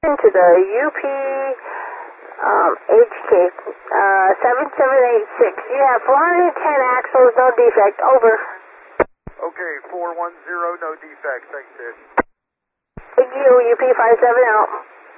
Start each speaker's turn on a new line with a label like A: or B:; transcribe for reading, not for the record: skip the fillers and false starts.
A: into the UP HK 7786. You have 410 axles, no defect. Over.
B: Okay, 410, no defect. Thanks, Sid.
A: Thank you, UP 57 out.